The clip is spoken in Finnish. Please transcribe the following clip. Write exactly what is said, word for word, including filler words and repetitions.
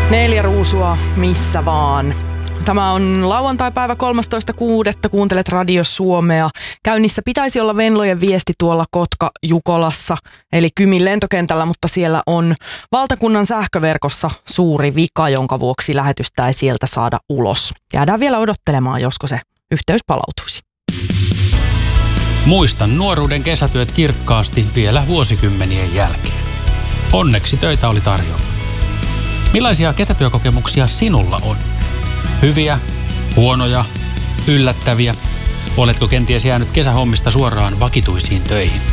Neljä ruusua missä vaan. Tämä on lauantai-päivä kolmastoista kuudetta Kuuntelet Radio Suomea. Käynnissä pitäisi olla Venlojen viesti tuolla Kotka-Jukolassa, eli Kymin lentokentällä, mutta siellä on valtakunnan sähköverkossa suuri vika, jonka vuoksi lähetystä ei sieltä saada ulos. Jäädään vielä odottelemaan, josko se yhteys palautuisi. Muistan nuoruuden kesätyöt kirkkaasti vielä vuosikymmenien jälkeen. Onneksi töitä oli tarjolla. Millaisia kesätyökokemuksia sinulla on? Hyviä, huonoja, yllättäviä? Oletko kenties jäänyt kesähommista suoraan vakituisiin töihin?